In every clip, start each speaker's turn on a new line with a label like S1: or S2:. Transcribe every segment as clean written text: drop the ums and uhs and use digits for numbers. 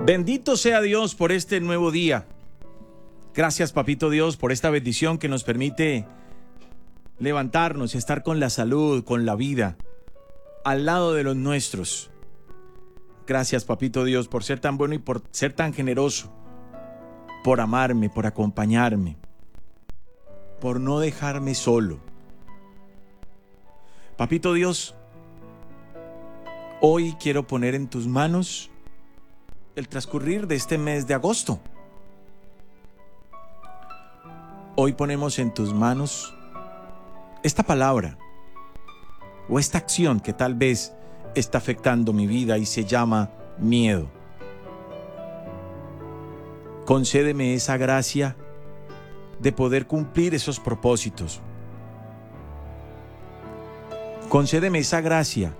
S1: Bendito sea Dios por este nuevo día. Gracias, Papito Dios, por esta bendición que nos permite levantarnos, estar con la salud, con la vida, al lado de los nuestros. Gracias, Papito Dios, por ser tan bueno y por ser tan generoso, por amarme, por acompañarme, por no dejarme solo. Papito Dios, hoy quiero poner en tus manos el transcurrir de este mes de agosto. Hoy ponemos en tus manos esta palabra o esta acción que tal vez está afectando mi vida y se llama miedo. Concédeme esa gracia de poder cumplir esos propósitos. Concédeme esa gracia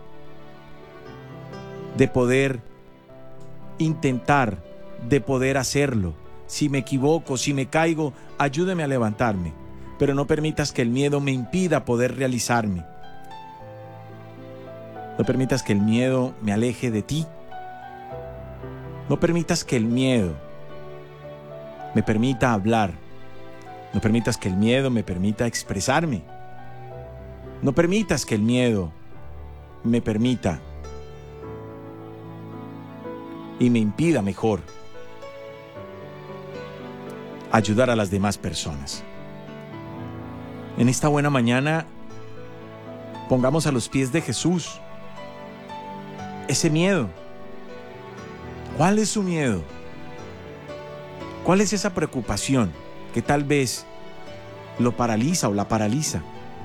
S1: de poder intentar, de poder hacerlo. Si me equivoco, si me caigo, ayúdame a levantarme, pero no permitas que el miedo me impida poder realizarme. No permitas que el miedo me aleje de ti. No permitas que el miedo me permita hablar. No permitas que el miedo me permita expresarme. No permitas que el miedo me permita y me impida mejor ayudar a las demás personas. En esta buena mañana, pongamos a los pies de Jesús ese miedo. ¿Cuál es su miedo? ¿Cuál es esa preocupación que tal vez lo paraliza o la paraliza?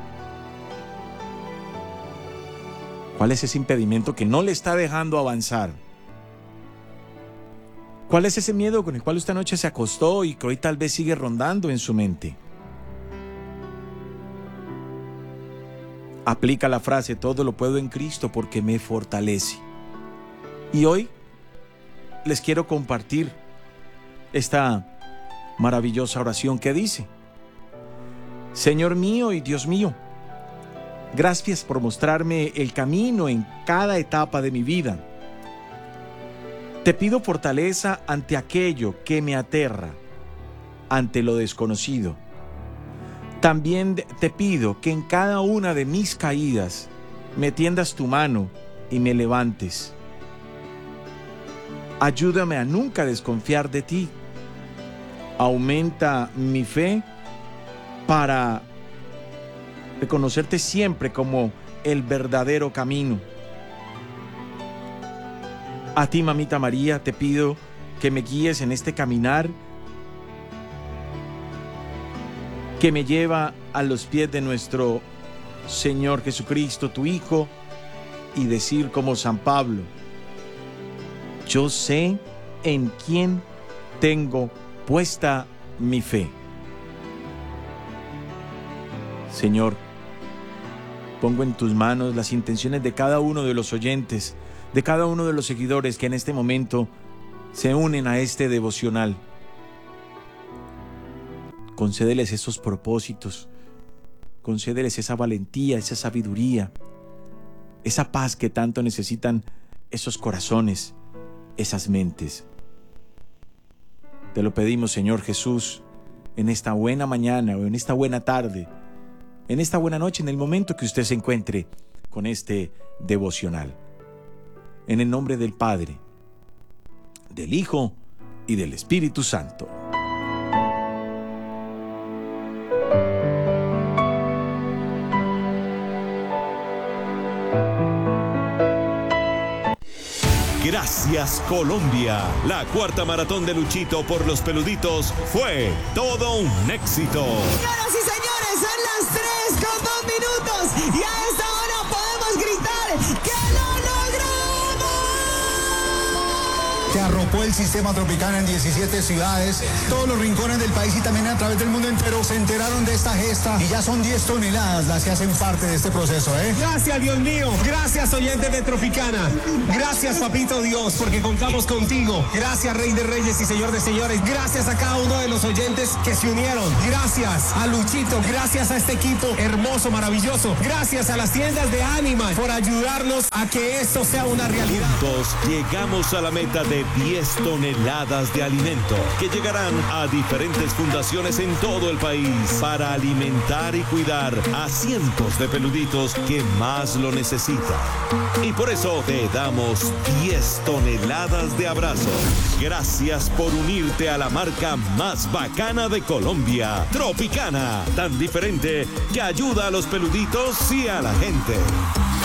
S1: ¿Cuál es ese impedimento que no le está dejando avanzar? ¿Cuál es ese miedo con el cual esta noche se acostó y que hoy tal vez sigue rondando en su mente? Aplica la frase: todo lo puedo en Cristo porque me fortalece. Y hoy les quiero compartir esta maravillosa oración que dice: Señor mío y Dios mío, gracias por mostrarme el camino en cada etapa de mi vida. Te pido fortaleza ante aquello que me aterra, ante lo desconocido. También te pido que en cada una de mis caídas me tiendas tu mano y me levantes. Ayúdame a nunca desconfiar de ti. Aumenta mi fe para reconocerte siempre como el verdadero camino. A ti, Mamita María, te pido que me guíes en este caminar que me lleva a los pies de nuestro Señor Jesucristo, tu Hijo, y decir como San Pablo: yo sé en quién tengo puesta mi fe. Señor, pongo en tus manos las intenciones de cada uno de los oyentes, de cada uno de los seguidores que en este momento se unen a este devocional. Concédeles esos propósitos, concédeles esa valentía, esa sabiduría, esa paz que tanto necesitan esos corazones, esas mentes. Te lo pedimos, Señor Jesús, en esta buena mañana o en esta buena tarde, en esta buena noche, en el momento que usted se encuentre con este devocional. En el nombre del Padre, del Hijo y del Espíritu Santo.
S2: Gracias, Colombia. La cuarta maratón de Luchito por los Peluditos fue todo un éxito.
S3: Señoras y señores, son las 3:02 y a esta hora podemos gritar que lo logramos.
S4: Se arropó el sistema Tropicana en 17 ciudades, todos los rincones del país y también a través del mundo entero se enteraron de esta gesta y ya son 10 toneladas las que hacen parte de este proceso, ¿eh?
S5: Gracias, Dios mío. Gracias, oyentes de Tropicana. Gracias, Papito Dios, porque contamos contigo. Gracias, Rey de Reyes y Señor de Señores. Gracias a cada uno de los oyentes que se unieron. Gracias a Luchito. Gracias a este equipo hermoso, maravilloso. Gracias a las tiendas de Animal por ayudarnos a que esto sea una realidad.
S2: Juntos llegamos a la meta de de 10 toneladas de alimento que llegarán a diferentes fundaciones en todo el país para alimentar y cuidar a cientos de peluditos que más lo necesitan. Y por eso te damos 10 toneladas de abrazos. Gracias por unirte a la marca más bacana de Colombia, Tropicana, tan diferente que ayuda a los peluditos y a la gente.